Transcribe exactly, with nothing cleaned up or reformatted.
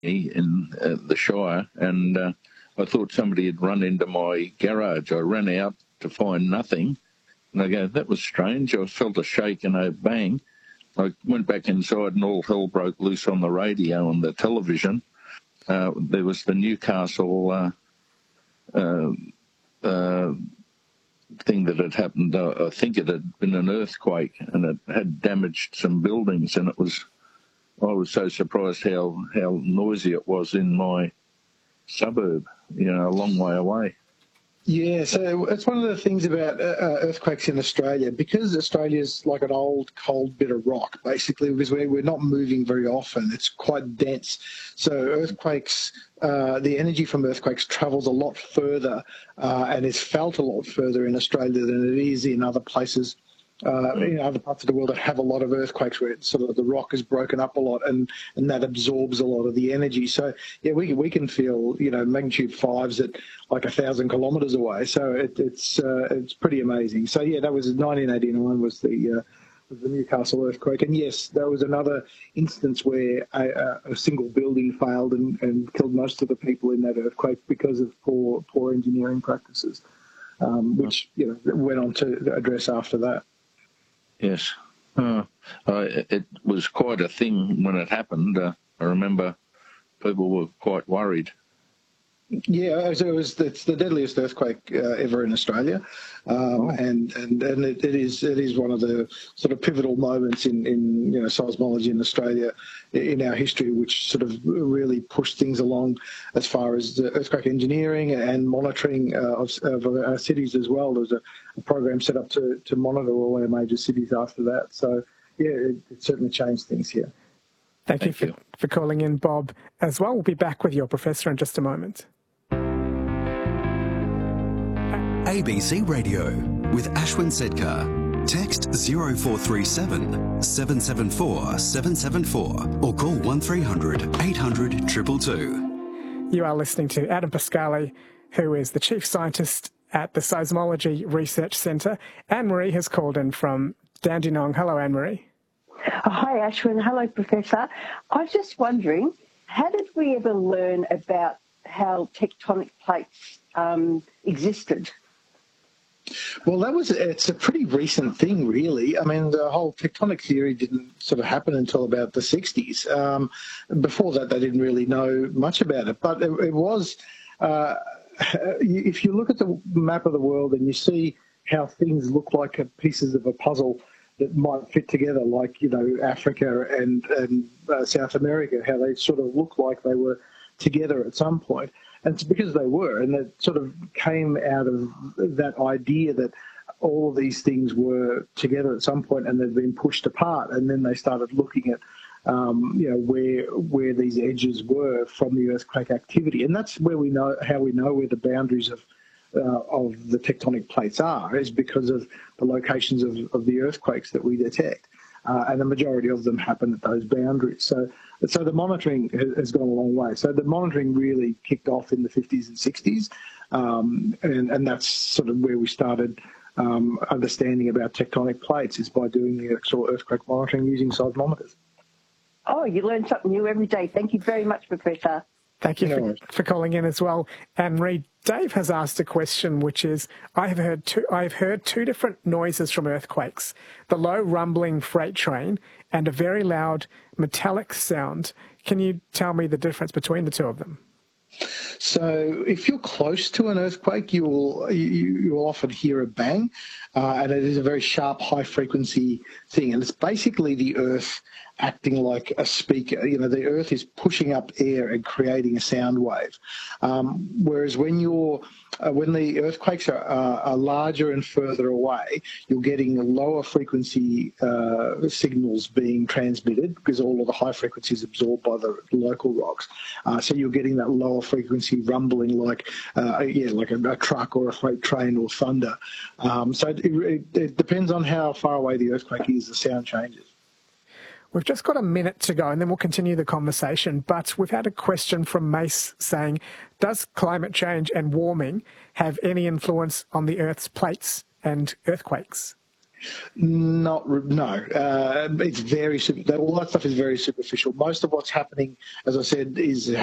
in uh, the Shire, and uh, I thought somebody had run into my garage. I ran out to find nothing, and I go, that was strange. I felt a shake and a bang. I went back inside and all hell broke loose on the radio and the television. Uh, there was the Newcastle uh, uh, uh, thing that had happened. Uh, I think it had been an earthquake, and it had damaged some buildings, and it was, I was so surprised how, how noisy it was in my suburb, you know, a long way away. Yeah, so it's one of the things about uh, earthquakes in Australia, because Australia's like an old, cold bit of rock, basically, because we're, we're not moving very often. It's quite dense. So earthquakes, uh, the energy from earthquakes travels a lot further uh, and is felt a lot further in Australia than it is in other places. Uh, in other parts of the world that have a lot of earthquakes where it's sort of the rock is broken up a lot and, and that absorbs a lot of the energy. So, yeah, we we can feel, you know, magnitude fives at like a thousand kilometres away. So it, it's uh, it's pretty amazing. So, yeah, that was nineteen eighty-nine was the uh, was the Newcastle earthquake. And, yes, there was another instance where a, a single building failed and, and killed most of the people in that earthquake because of poor, poor engineering practices, um, which, you know, went on to address after that. Yes. Uh, uh, it was quite a thing when it happened. Uh, I remember people were quite worried. Yeah, it was, it's the deadliest earthquake uh, ever in Australia, um, oh. and and and it, it is it is one of the sort of pivotal moments in, in you know seismology in Australia in our history, which sort of really pushed things along as far as the earthquake engineering and monitoring uh, of, of our cities as well. There was a, a program set up to to monitor all our major cities after that. So yeah, it, it certainly changed things here. Thank, Thank you, for, you for calling in, Bob, as well. We'll be back with your professor in just a moment. A B C Radio with Ashwin Sedkar. Text zero four three seven, seven seven four, seven seven four or call one three hundred, eight hundred, two two two. You are listening to Adam Pascali, who is the Chief Scientist at the Seismology Research Centre. Anne-Marie has called in from Dandenong. Hello, Anne-Marie. Oh, hi, Ashwin. Hello, Professor. I was just wondering, how did we ever learn about how tectonic plates um, existed? Well, that was it's a pretty recent thing, really. I mean, the whole tectonic theory didn't sort of happen until about the sixties. Um, before that, they didn't really know much about it. But it, it was, uh, if you look at the map of the world and you see how things look like pieces of a puzzle that might fit together, like, you know, Africa and, and uh, South America, how they sort of look like they were together at some point. And it's because they were, and it sort of came out of that idea that all of these things were together at some point and they'd been pushed apart, and then they started looking at, um, you know, where where these edges were from the earthquake activity, and that's where we know how we know where the boundaries of uh, of the tectonic plates are, is because of the locations of, of the earthquakes that we detect. Uh, and the majority of them happen at those boundaries. So so the monitoring has gone a long way. So the monitoring really kicked off in the fifties and sixties, um, and, and that's sort of where we started um, understanding about tectonic plates, is by doing the actual earthquake monitoring using seismometers. Oh, you learn something new every day. Thank you very much, Professor. Thank you for, for calling in as well. Anne-Marie, Dave has asked a question, which is, I have heard two, I've heard two different noises from earthquakes, the low rumbling freight train and a very loud metallic sound. Can you tell me the difference between the two of them? So if you're close to an earthquake, you will you, you will often hear a bang, uh, and it is a very sharp, high-frequency thing, and it's basically the Earth acting like a speaker. You know, the Earth is pushing up air and creating a sound wave. Um, whereas when you're uh, when the earthquakes are, uh, are larger and further away, you're getting lower frequency uh, signals being transmitted, because all of the high frequency is absorbed by the local rocks. Uh, so you're getting that lower frequency rumbling, like uh, yeah, like a, a truck or a freight train or thunder. Um, so it, it, it depends on how far away the earthquake is. The sound changes. We've just got a minute to go and then we'll continue the conversation, but we've had a question from Mace saying, does climate change and warming have any influence on the Earth's plates and earthquakes? Not no. Uh, it's very super, all that stuff is very superficial. Most of what's happening, as I said, is